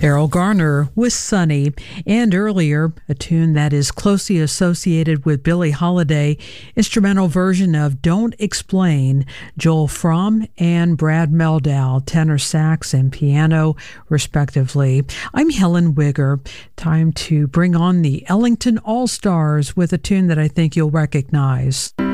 Errol Garner with Sunny, and earlier, a tune that is closely associated with Billie Holiday, instrumental version of Don't Explain, Joel Fromm and Brad Mehldau, tenor sax and piano, respectively. I'm Helen Wigger. Time to bring on the Ellington All-Stars with a tune that I think you'll recognize.